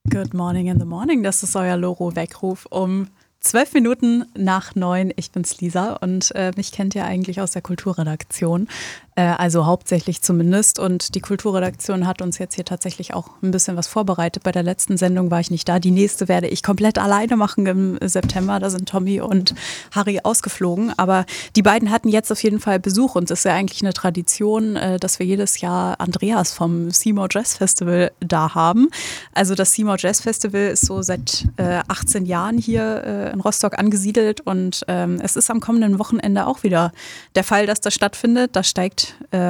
Good morning in the morning, das ist euer Loro-Weckruf um 12 Minuten nach 9. Ich bin's Lisa und mich kennt ihr eigentlich aus der Kulturredaktion, also hauptsächlich zumindest. Und die Kulturredaktion hat uns jetzt hier tatsächlich auch ein bisschen was vorbereitet. Bei der letzten Sendung war ich nicht da. Die nächste werde ich komplett alleine machen im September. Da sind Tommy und Harry ausgeflogen. Aber die beiden hatten jetzt auf jeden Fall Besuch. Und es ist ja eigentlich eine Tradition, dass wir jedes Jahr Andreas vom Seymour Jazz Festival da haben. Also das Seymour Jazz Festival ist so seit 18 Jahren hier in Rostock angesiedelt. Und es ist am kommenden Wochenende auch wieder der Fall, dass das stattfindet. Da steigt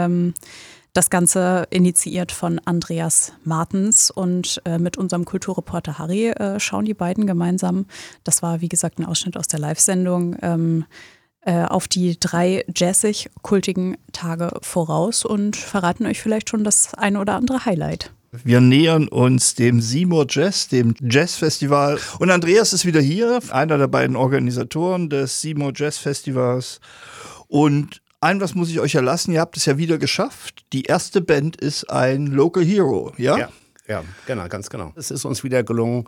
das Ganze initiiert von Andreas Martens und mit unserem Kulturreporter Harry schauen die beiden gemeinsam, das war wie gesagt ein Ausschnitt aus der Live-Sendung, auf die 3 jazzig-kultigen Tage voraus und verraten euch vielleicht schon das eine oder andere Highlight. Wir nähern uns dem Seymour Jazz, dem Jazzfestival. Und Andreas ist wieder hier, einer der beiden Organisatoren des Seymour Jazz Festivals. Und was muss ich euch erlassen, ihr habt es ja wieder geschafft. Die erste Band ist ein Local Hero, ja? Ja, genau, ganz genau. Es ist uns wieder gelungen,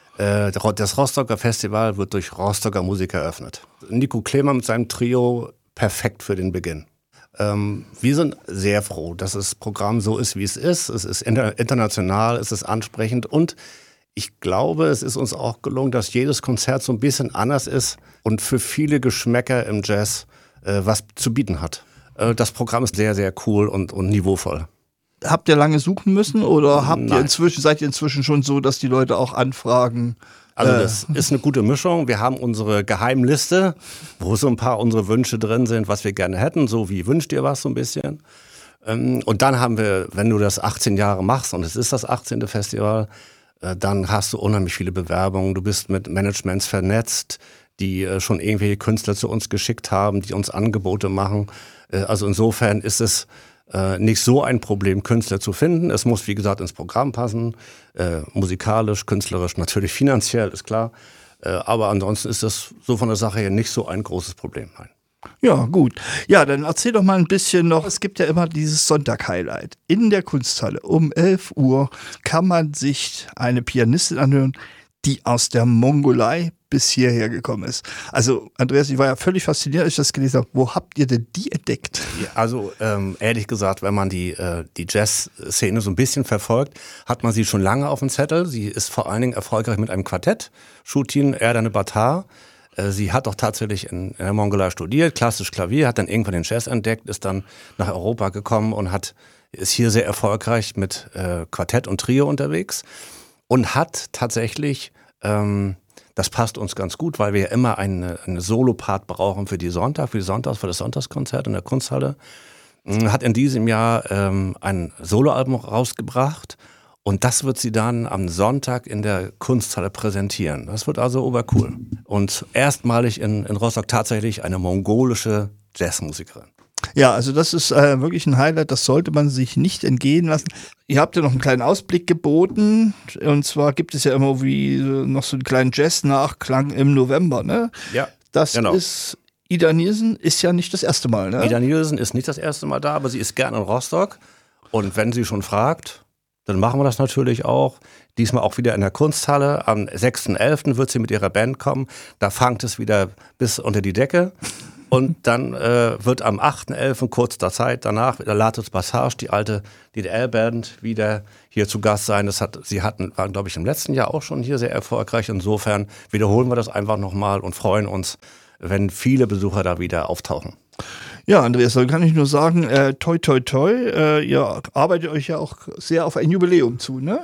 das Rostocker Festival wird durch Rostocker Musiker eröffnet. Nico Klemer mit seinem Trio, perfekt für den Beginn. Wir sind sehr froh, dass das Programm so ist, wie es ist. Es ist international, es ist ansprechend und ich glaube, es ist uns auch gelungen, dass jedes Konzert so ein bisschen anders ist und für viele Geschmäcker im Jazz was zu bieten hat. Das Programm ist sehr, sehr cool und niveauvoll. Habt ihr lange suchen müssen oder seid ihr inzwischen schon so, dass die Leute auch anfragen? Also das ist eine gute Mischung. Wir haben unsere Geheimliste, wo so ein paar unsere Wünsche drin sind, was wir gerne hätten, so wie wünscht ihr was so ein bisschen. Und dann haben wir, wenn du das 18 Jahre machst und es ist das 18. Festival, dann hast du unheimlich viele Bewerbungen. Du bist mit Managements vernetzt, die schon irgendwelche Künstler zu uns geschickt haben, die uns Angebote machen. Also insofern ist es nicht so ein Problem, Künstler zu finden. Es muss, wie gesagt, ins Programm passen, musikalisch, künstlerisch, natürlich finanziell, ist klar. Aber ansonsten ist das so von der Sache her nicht so ein großes Problem. Nein. Ja, gut. Ja, dann erzähl doch mal ein bisschen noch. Es gibt ja immer dieses Sonntag-Highlight. In der Kunsthalle um 11 Uhr kann man sich eine Pianistin anhören, die aus der Mongolei bis hierher gekommen ist. Also Andreas, ich war ja völlig fasziniert, als ich das gelesen habe. Wo habt ihr denn die entdeckt? Ja, also ehrlich gesagt, wenn man die Jazz-Szene so ein bisschen verfolgt, hat man sie schon lange auf dem Zettel. Sie ist vor allen Dingen erfolgreich mit einem Quartett, Shutin Erdane Batar. Sie hat auch tatsächlich in der Mongolei studiert, klassisch Klavier, hat dann irgendwann den Jazz entdeckt, ist dann nach Europa gekommen und ist hier sehr erfolgreich mit Quartett und Trio unterwegs und hat tatsächlich das passt uns ganz gut, weil wir ja immer eine Solopart brauchen für das Sonntagskonzert in der Kunsthalle. Hat in diesem Jahr ein Soloalbum rausgebracht und das wird sie dann am Sonntag in der Kunsthalle präsentieren. Das wird also obercool. Und erstmalig in Rostock tatsächlich eine mongolische Jazzmusikerin. Ja, also das ist wirklich ein Highlight, das sollte man sich nicht entgehen lassen. Ihr habt ja noch einen kleinen Ausblick geboten und zwar gibt es ja immer noch so einen kleinen Jazz-Nachklang im November, ne? Ja, das genau. Ist Ida Nielsen ist ja nicht das erste Mal, ne? Ida Nielsen ist nicht das erste Mal da, aber sie ist gerne in Rostock und wenn sie schon fragt, dann machen wir das natürlich auch. Diesmal auch wieder in der Kunsthalle. Am 6.11. wird sie mit ihrer Band kommen. Da fangt es wieder bis unter die Decke. Und dann wird am 8.11. kurz der Zeit danach der Latus Passage, die alte DDR-Band, wieder hier zu Gast sein. Waren, glaube ich, im letzten Jahr auch schon hier sehr erfolgreich. Insofern wiederholen wir das einfach nochmal und freuen uns, wenn viele Besucher da wieder auftauchen. Ja, Andreas, dann kann ich nur sagen, toi, toi, toi, ihr arbeitet euch ja auch sehr auf ein Jubiläum zu, ne?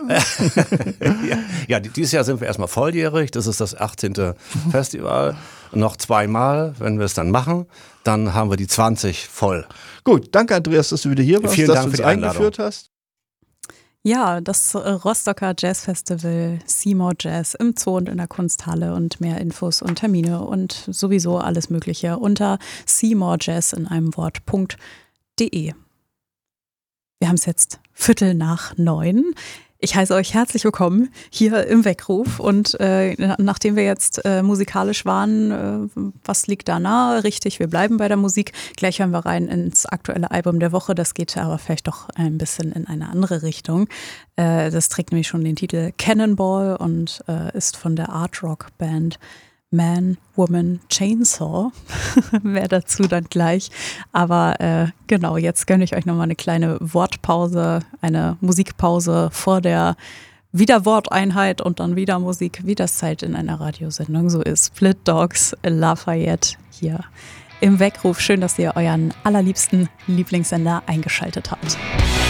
Ja, dieses Jahr sind wir erstmal volljährig, das ist das 18. Festival. Noch 2-mal, wenn wir es dann machen, dann haben wir die 20 voll. Gut, danke Andreas, dass du wieder hier warst, Vielen dass Dank du uns für die Einladung. eingeführt hast. Ja, das Rostocker Jazz Festival Seymour Jazz im Zoo und in der Kunsthalle und mehr Infos und Termine und sowieso alles Mögliche unter seymourjazz in einem Wort.de. Wir haben es jetzt 8:45. Ich heiße euch herzlich willkommen hier im Weckruf und nachdem wir jetzt musikalisch waren, was liegt da nahe? Richtig, wir bleiben bei der Musik. Gleich hören wir rein ins aktuelle Album der Woche, das geht aber vielleicht doch ein bisschen in eine andere Richtung. Das trägt nämlich schon den Titel Cannonball und ist von der Art-Rock-Band Man, Woman, Chainsaw. Mehr dazu dann gleich. Aber genau, jetzt gönne ich euch nochmal eine kleine Wortpause, eine Musikpause vor der wieder Worteinheit und dann wieder Musik, wie das halt in einer Radiosendung so ist. Split Dogs, Lafayette hier im Weckruf. Schön, dass ihr euren allerliebsten Lieblingssender eingeschaltet habt.